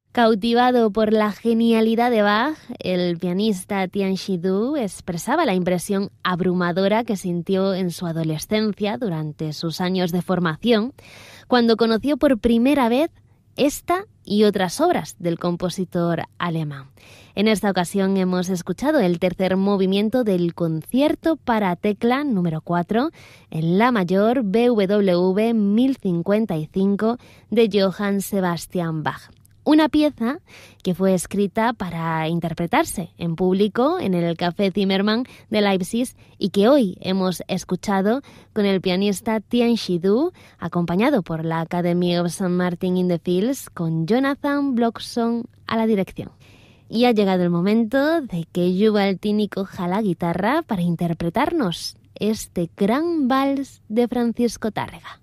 Cautivado por la genialidad de Bach, el pianista Tianxi Du expresaba la impresión abrumadora que sintió en su adolescencia durante sus años de formación, cuando conoció por primera vez esta y otras obras del compositor alemán. En esta ocasión hemos escuchado el tercer movimiento del concierto para tecla número 4 en la mayor BWV 1055 de Johann Sebastian Bach. Una pieza que fue escrita para interpretarse en público en el Café Zimmermann de Leipzig y que hoy hemos escuchado con el pianista Tianxi Du, acompañado por la Academy of St. Martin in the Fields, con Jonathan Blockson a la dirección. Y ha llegado el momento de que Yuval Tini coja la guitarra para interpretarnos este gran vals de Francisco Tárrega.